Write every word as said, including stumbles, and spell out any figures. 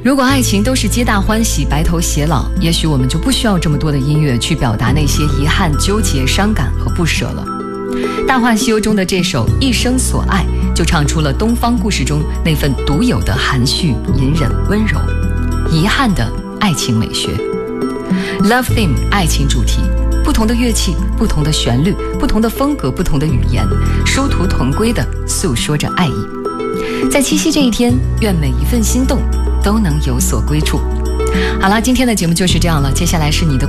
如果爱情都是皆大欢喜、白头偕老，也许我们就不需要这么多的音乐去表达那些遗憾、纠结、伤感和不舍了。《大话西游》中的这首《一生所爱》就唱出了东方故事中那份独有的含蓄、隐忍、温柔、遗憾的爱情美学。 Love Theme 爱情主题，不同的乐器，不同的旋律，不同的风格，不同的语言，殊途同归地诉说着爱意。在七夕这一天，愿每一份心动都能有所归处。好了，今天的节目就是这样了，接下来是你的